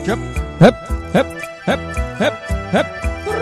ฮึบฮึบฮึบฮึบฮึบฮึบ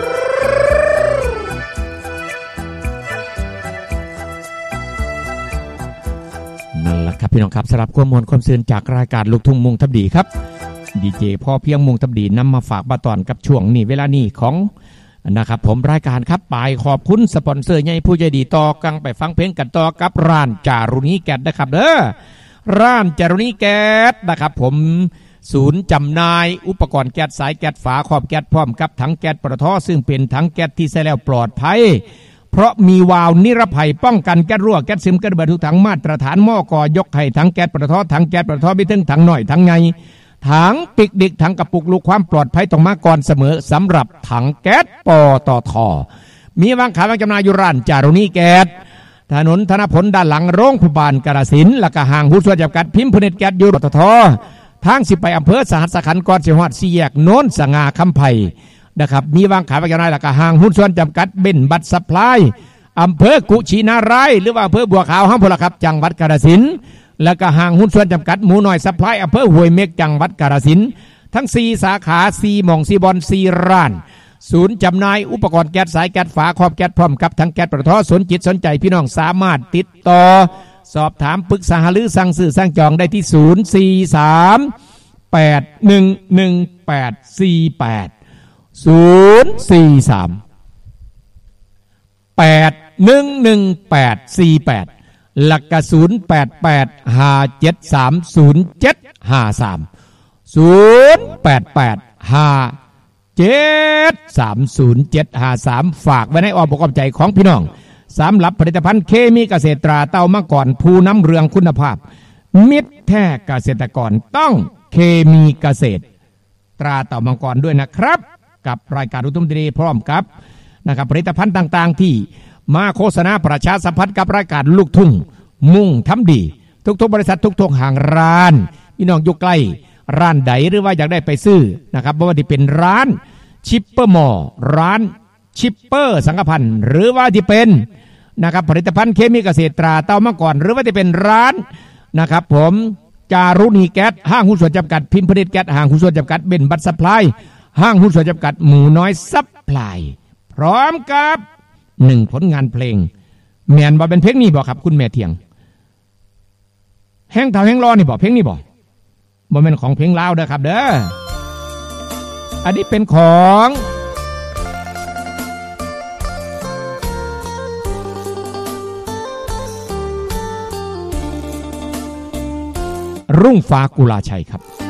นั่นแหละครับพี่น้องครับสำหรับข้อมูลความซื่นจากรายการลูกทุ่งมุงทับดีครับดีเจพ่อเพียงมุงทับดีนำมาฝากมาตอนกับช่วงนี้เวลานี้ของนะครับผมรายการครับไปขอบคุณสปอนเซอร์ใหญ่ผู้ใจดีต่อกังไปฟังเพลงกันต่อกับร้านจารุณีแก๊สนะครับเด้อร้านจารุณีแก๊สนะครับผมศูนย์จำหน่ายอุปกรณ์แก๊สสายแก๊สฝาครอบแก๊สพร้อมกับถังแก๊สปตท.ซึ่งเป็นถังแก๊สที่ใช้แล้วปลอดภัยเพราะมีวาล์วนิรภัยป้องกันแก๊สรั่วแก๊สซึมแก๊สระเบิดทุกถังมาตรฐานหม้อกอยกให้ถังแก๊สปตท.ถังแก๊สปตท.มีถึงถังหน่อยถังใหญ่ถังปิกดิกถังกระปุกลูกความปลอดภัยต้องมาก่อนเสมอสำหรับถังแก๊สปตท.มีวางขายจำหน่ายอยู่ร้านจารุณีแก๊สถนนธนพลด้านหลังโรงพยาบาลกาฬสินธุ์และก็ห้างหุ้นส่วนจำกัดพิมพ์พเนตรแก๊สอยู่ปตท.ทางสิไปอำเภอสหัสขันธ์ก่อนสิฮอดสี่แยกโน้นสง่าคำไผ่นะครับมีวางขายจำหน่ายและก็ห้างหุ้นส่วนจำกัดเบนบัตรซัพพลายอำเภอกุชินารายหรือว่าอำเภอบัวขาวห้างพลครับจังหวัดกาฬสินธุ์และก็ห้างหุ้นส่วนจำกัดหมูน้อยซัพพลายอำเภอห้วยเม็กจังหวัดกาฬสินธุ์ทั้ง4สาขา4หม่อง4บอน4ร้านศูนย์จำหน่ายอุปกรณ์แก๊สสายแก๊สฝาครอบแก๊สพร้อมกับทั้งแก๊สปตท.สนจิตสนใจพี่น้องสามารถติดต่อสอบถามปรึกษาหรือสั่งซื้อสั่งจองได้ที่หลักกระ043873053ฝากไว้ในอ้อมอกอ้อมใจของพี่น้องสำหรับผลิตภัณฑ์เคมีเกษตรตราเต้ามาก่อนผู้น้ำเรืองคุณภาพมิตรแท้เกษตรกรต้องเคมีเกษตรตราเต่ามังกรด้วยนะครับกับรายการลูกทุ่งดีพร้อมกับนะครับผลิตภัณฑ์ต่างๆที่มาโฆษณาประชาสัมพันธ์กับรายการลูกทุ่งมุ่งทำดีทุกๆบริษัททุกๆห้างร้านพี่น้องอยู่ใกล้ร้านใดหรือว่าอยากได้ไปซื้อนะครับไม่ว่าที่เป็นร้านชิปเปอร์มอร้านชิปเปอร์สังกพันธ์หรือว่าที่เป็นนะครับผลิตภัณฑ์เคมีเกษตรตราเต้ามาก่อนหรือว่าที่เป็นร้านนะครับผมจารุณีแก๊สห้างหุ้นส่วนจำกัดพิมพ์ผลิตแก๊สห้างหุ้นส่วนจำกัดเบนบัตรซัพพลายห้างหุ้นส่วนจำกัดหมูน้อยซัพพลายพร้อมกับ1ผลงานเพลงแมนบ่เป็นเพลงนี้บ่ครับคุณแม่เถียงแห้งเท่าแห้งรอนี่บ่เพลงนี้บ่เป็นของเพลงลาวเด้อครับเด้ออันนี้เป็นของรุ่งฟ้ากุลาชัยครับ